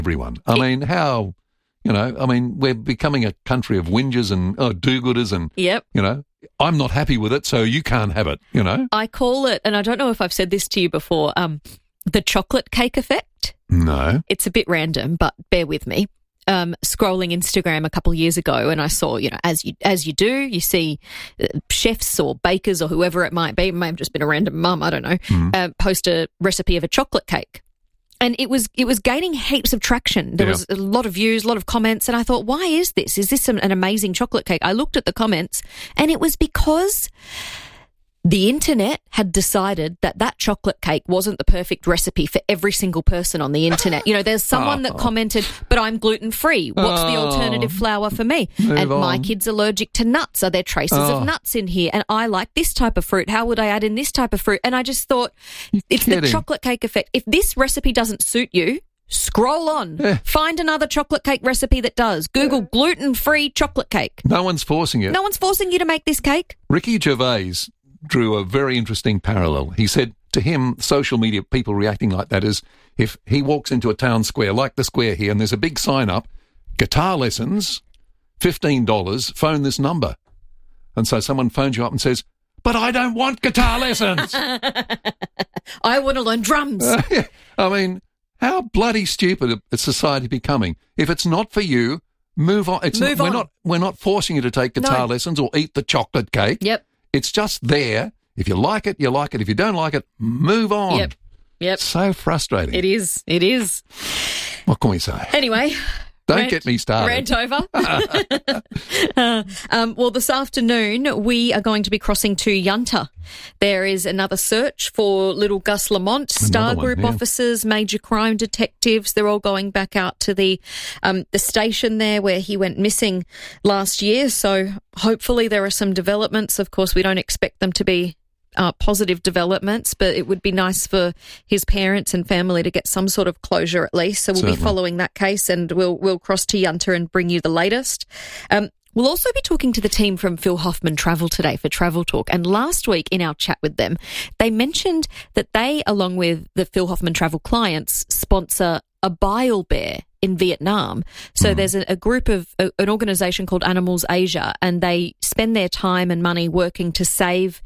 everyone. I mean, how, we're becoming a country of whingers and do-gooders and, Yep. I'm not happy with it, so you can't have it, I call it, and I don't know if I've said this to you before, the chocolate cake effect. No. It's a bit random, but bear with me. Scrolling Instagram a couple of years ago, and I saw, as you do, you see chefs or bakers or whoever it might be, it may have just been a random mum, I don't know, post a recipe of a chocolate cake. And it was gaining heaps of traction. There was a lot of views, a lot of comments, and I thought, why is this? Is this an amazing chocolate cake? I looked at the comments, and it was because the internet had decided that chocolate cake wasn't the perfect recipe for every single person on the internet. There's someone that commented, but I'm gluten-free. What's the alternative flour for me? My kid's allergic to nuts. Are there traces of nuts in here? And I like this type of fruit. How would I add in this type of fruit? And I just thought, it's the chocolate cake effect. If this recipe doesn't suit you, scroll on. Find another chocolate cake recipe that does. Google gluten-free chocolate cake. No one's forcing you. No one's forcing you to make this cake. Ricky Gervais drew a very interesting parallel. He said to him, social media people reacting like that is if he walks into a town square, like the square here, and there's a big sign up, guitar lessons, $15, phone this number. And so someone phones you up and says, but I don't want guitar lessons. I want to learn drums. I mean, how bloody stupid is society becoming? If it's not for you, move on. We're not forcing you to take guitar lessons or eat the chocolate cake. Yep. It's just there. If you like it, you like it. If you don't like it, move on. Yep. So frustrating. It is. What can we say? Anyway. Don't get me started. Rant over. Well, this afternoon we are going to be crossing to Yunta. There is another search for little Gus Lamont. Star Group officers, major crime detectives, they're all going back out to the station there where he went missing last year. So hopefully there are some developments. Of course, we don't expect them to be positive developments, but it would be nice for his parents and family to get some sort of closure at least. So we'll be following that case, and we'll cross to Yunta and bring you the latest. We'll also be talking to the team from Phil Hoffman Travel today for Travel Talk. And last week in our chat with them, they mentioned that they, along with the Phil Hoffman Travel clients, sponsor a bile bear in Vietnam. So there's a group of an organisation called Animals Asia, and they spend their time and money working to save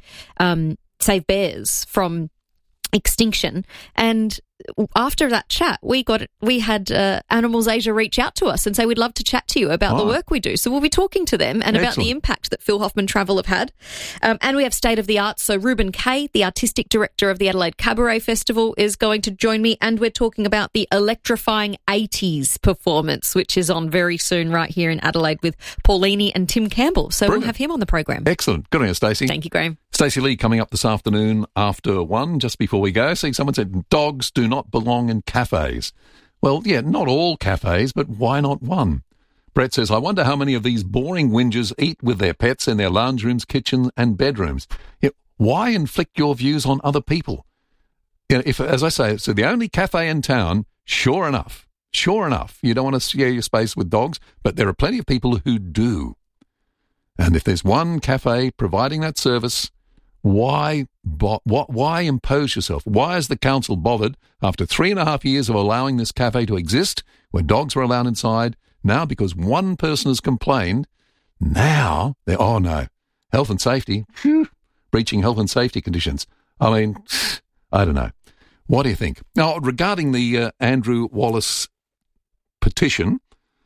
bears from extinction. And after that chat, we had Animals Asia reach out to us and say, we'd love to chat to you about the work we do. So we'll be talking to them and about the impact that Phil Hoffman Travel have had. And we have State of the Arts. So Ruben Kay, the artistic director of the Adelaide Cabaret Festival, is going to join me. And we're talking about the electrifying 80s performance, which is on very soon right here in Adelaide with Paulini and Tim Campbell. So We'll have him on the program. Excellent. Good on you, Stacey. Thank you, Graham. Stacey Lee coming up this afternoon after 1, just before we go. See, someone said dogs do not belong in cafes. Well, yeah, not all cafes, but why not one? Brett says, I wonder how many of these boring whingers eat with their pets in their lounge rooms, kitchens and bedrooms. Why inflict your views on other people? If, as I say, so the only cafe in town, sure enough, you don't want to share your space with dogs, but there are plenty of people who do. And if there's one cafe providing that service, why impose yourself? Why is the council bothered after 3.5 years of allowing this cafe to exist, where dogs were allowed inside? Now, because one person has complained, now they're, oh no, health and safety, breaching health and safety conditions. I mean, I don't know. What do you think? Now, regarding the Andrew Wallace petition,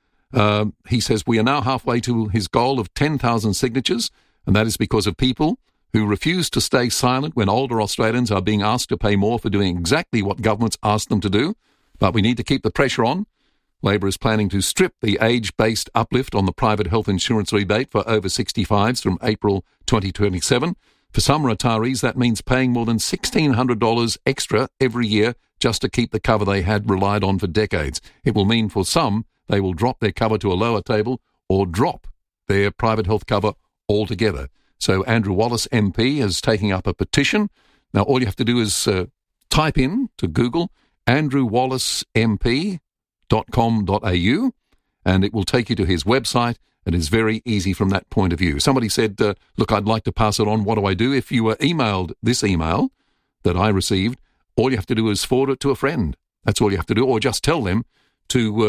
he says we are now halfway to his goal of 10,000 signatures, and that is because of people who refuse to stay silent when older Australians are being asked to pay more for doing exactly what governments ask them to do. But we need to keep the pressure on. Labor is planning to strip the age-based uplift on the private health insurance rebate for over 65s from April 2027. For some retirees, that means paying more than $1,600 extra every year just to keep the cover they had relied on for decades. It will mean for some they will drop their cover to a lower table or drop their private health cover altogether. So Andrew Wallace MP is taking up a petition. Now, all you have to do is type in to Google andrewwallacemp.com.au, and it will take you to his website. It is very easy from that point of view. Somebody said, look, I'd like to pass it on. What do I do? If you were emailed this email that I received, all you have to do is forward it to a friend. That's all you have to do, or just tell them to